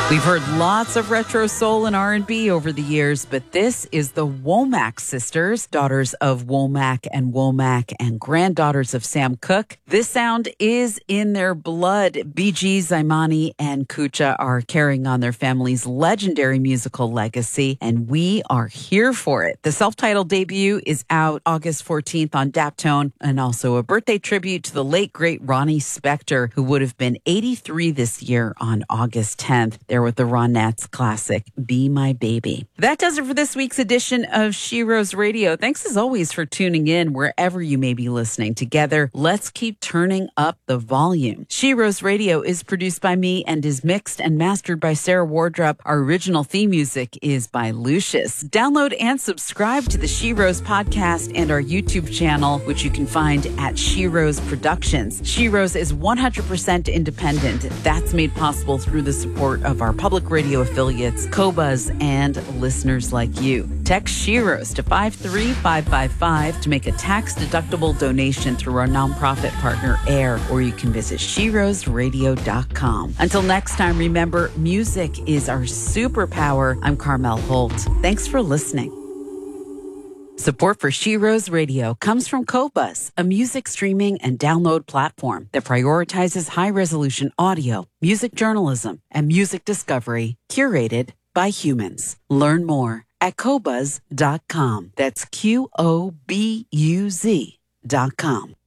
We've heard lots of retro soul and R&B over the years, but this is the Womack sisters, daughters of Womack and granddaughters of Sam Cooke. This sound is in their blood. BG, Zaimani, and Kucha are carrying on their family's legendary musical legacy, and we are here for it. The self-titled debut is out August 14th on Daptone, and also a birthday tribute to the late, great Ronnie Spector, who would have been 83 this year on August 10th. There with the Ronettes classic, Be My Baby. That does it for this week's edition of Sheroes Radio. Thanks as always for tuning in wherever you may be listening. Together, let's keep turning up the volume. Sheroes Radio is produced by me and is mixed and mastered by Sarah Wardrop. Our original theme music is by Lucius. Download and subscribe to the Sheroes podcast and our YouTube channel, which you can find at Sheroes Productions. Sheroes is 100% independent. That's made possible through the support of our public radio affiliates, Qobuz, and listeners like you. Text Sheroes to 53555 to make a tax-deductible donation through our nonprofit partner AIR, or you can visit SheroesRadio.com. Until next time, remember, music is our superpower. I'm Carmel Holt. Thanks for listening. Support for Sheroes Radio comes from Qobuz, a music streaming and download platform that prioritizes high-resolution audio, music journalism, and music discovery curated by humans. Learn more at Qobuz.com. That's QOBUZ.com.